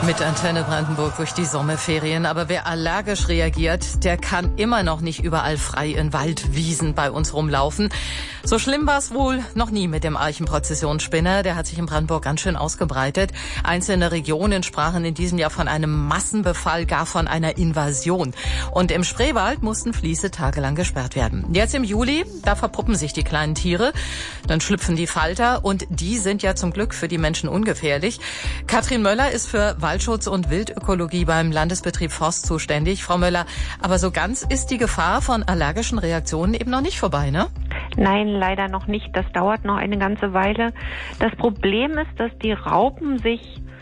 Mit Antenne Brandenburg durch die Sommerferien. Aber wer allergisch reagiert, der kann immer noch nicht überall frei in Waldwiesen bei uns rumlaufen. So schlimm war es wohl noch nie mit dem Eichenprozessionsspinner. Der hat sich in Brandenburg ganz schön ausgebreitet. Einzelne Regionen sprachen in diesem Jahr von einem Massenbefall, gar von einer Invasion. Und im Spreewald mussten Fließe tagelang gesperrt werden. Jetzt im Juli, da verpuppen sich die kleinen Tiere. Dann schlüpfen die Falter und die sind ja zum Glück für die Menschen ungefährlich. Katrin Möller ist für Waldschutz und Wildökologie beim Landesbetrieb Forst zuständig. Frau Möller, aber so ganz ist die Gefahr von allergischen Reaktionen eben noch nicht vorbei, ne? Nein, leider noch nicht. Das dauert noch eine ganze Weile. Das Problem ist, dass die Raupen sich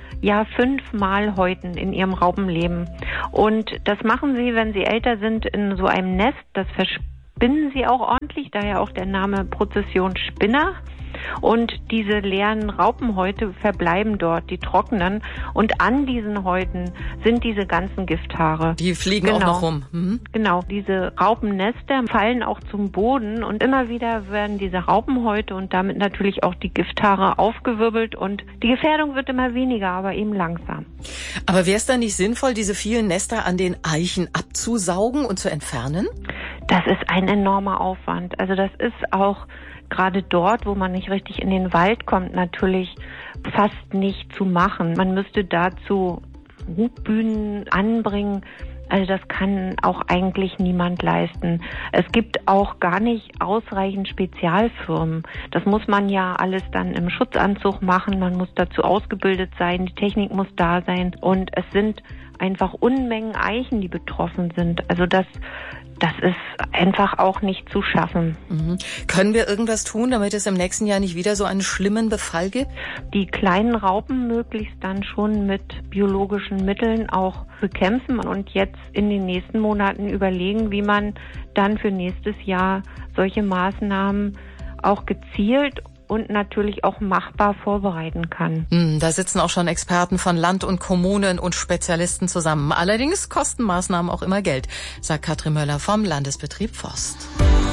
5-mal häuten in ihrem Raupenleben. Und das machen sie, wenn sie älter sind, in so einem Nest. Das verspinnen sie auch ordentlich, daher auch der Name Prozessionsspinner. Und diese leeren Raupenhäute verbleiben dort, die trocknen. Und an diesen Häuten sind diese ganzen Gifthaare. Die fliegen auch noch rum. Genau, diese Raupennester fallen auch zum Boden. Und immer wieder werden diese Raupenhäute und damit natürlich auch die Gifthaare aufgewirbelt. Und die Gefährdung wird immer weniger, aber eben langsam. Aber wäre es dann nicht sinnvoll, diese vielen Nester an den Eichen abzusaugen und zu entfernen? Das ist ein enormer Aufwand. Also das ist auch gerade dort, wo man nicht richtig in den Wald kommt, natürlich fast nicht zu machen. Man müsste dazu Hubbühnen anbringen. Also das kann auch eigentlich niemand leisten. Es gibt auch gar nicht ausreichend Spezialfirmen. Das muss man ja alles dann im Schutzanzug machen. Man muss dazu ausgebildet sein. Die Technik muss da sein. Und es sind einfach Unmengen Eichen, die betroffen sind. Also das ist einfach auch nicht zu schaffen. Können wir irgendwas tun, damit es im nächsten Jahr nicht wieder so einen schlimmen Befall gibt? Die kleinen Raupen möglichst dann schon mit biologischen Mitteln auch bekämpfen und jetzt in den nächsten Monaten überlegen, wie man dann für nächstes Jahr solche Maßnahmen auch gezielt und natürlich auch machbar vorbereiten kann. Da sitzen auch schon Experten von Land und Kommunen und Spezialisten zusammen. Allerdings kosten Maßnahmen auch immer Geld, sagt Katrin Möller vom Landesbetrieb Forst.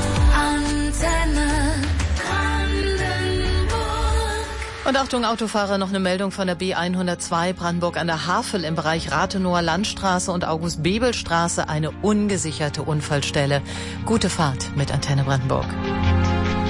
Antenne Brandenburg. Und Achtung Autofahrer, noch eine Meldung von der B102 Brandenburg an der Havel im Bereich Rathenower Landstraße und August-Bebel-Straße, eine ungesicherte Unfallstelle. Gute Fahrt mit Antenne Brandenburg.